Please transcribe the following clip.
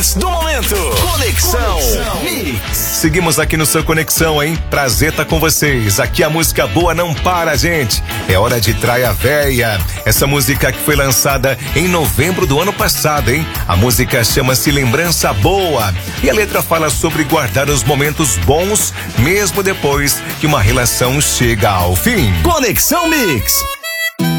hits do momento. Conexão Mix. Seguimos aqui no seu Conexão, hein? Prazer tá com vocês. Aqui a música boa não para, gente. É hora de Traia Véia. Essa música que foi lançada em novembro do ano passado, hein? A música chama-se Lembrança Boa. E a letra fala sobre guardar os momentos bons, mesmo depois que uma relação chega ao fim. Conexão Mix.